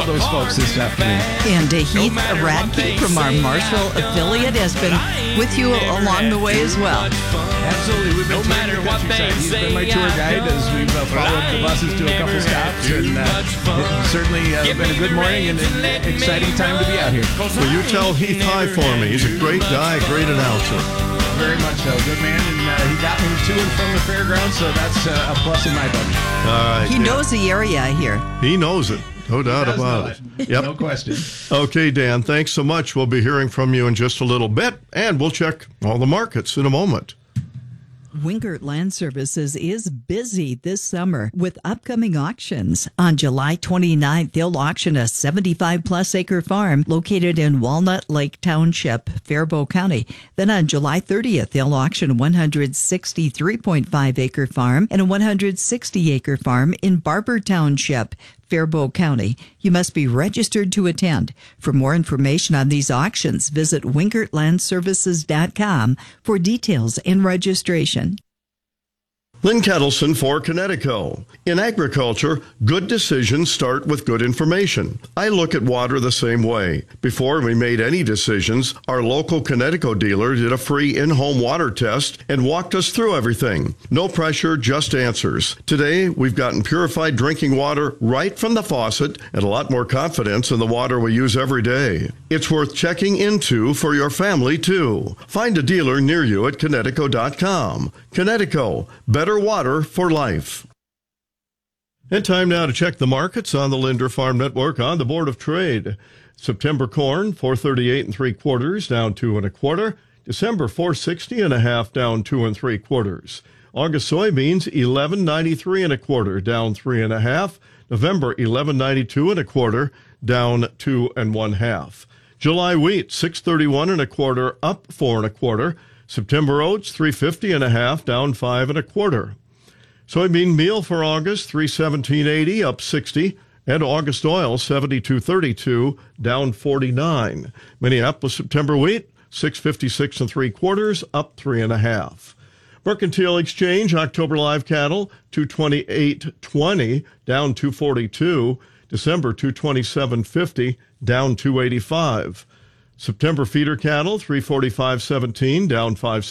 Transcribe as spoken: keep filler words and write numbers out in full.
all those folks this afternoon. And uh, Heath Radke from our Marshall affiliate has been with you along the way as well. Absolutely. We've been no matter what they He's say, been my tour guide as we've uh, followed the buses to a couple stops. And uh, it's certainly uh, been a good morning and an exciting time to be out here. Will you tell Heath hi for me? He's a great guy, great announcer. Very much so. Good man. And uh, he got me to and from the fairgrounds, so that's uh, a plus in my book. All right. He yeah. knows the area here. He knows it. No doubt about it. it. Yep. No question. Okay, Dan, thanks so much. We'll be hearing from you in just a little bit, and we'll check all the markets in a moment. Wingert Land Services is busy this summer with upcoming auctions. On July twenty-ninth, they'll auction a seventy-five plus acre farm located in Walnut Lake Township, Faribault County. Then on July thirtieth, they'll auction a one hundred sixty-three point five acre farm and a one hundred sixty acre farm in Barber Township, Faribault County. You must be registered to attend. For more information on these auctions, visit wingert land services dot com for details and registration. Lynn Kettleson for Connecticut. In agriculture, good decisions start with good information. I look at water the same way. Before we made any decisions, our local Connecticut dealer did a free in-home water test and walked us through everything. No pressure, just answers. Today, we've gotten purified drinking water right from the faucet and a lot more confidence in the water we use every day. It's worth checking into for your family, too. Find a dealer near you at Connecticut dot com. Connecticut, better water for life. And time now to check the markets on the Linder Farm Network on the Board of Trade. September corn, four thirty-eight and three quarters, down two and a quarter. December, four sixty and a half, down two and three quarters. August soybeans, eleven ninety-three and a quarter, down three and a half. November, eleven ninety-two and a quarter, down two and one half. July wheat, six thirty-one and a quarter, up four and a quarter. September oats, three fifty and a half, down five and a quarter. Soybean meal for August, three seventeen eighty, up sixty, and August oil, seventy-two thirty-two, down forty-nine. Minneapolis September wheat, six fifty-six and three quarters, up three and a half. Mercantile Exchange October live cattle, two twenty-eight twenty, down two forty-two. December two twenty-seven fifty, down two eighty-five. September feeder cattle, three forty-five seventeen, down five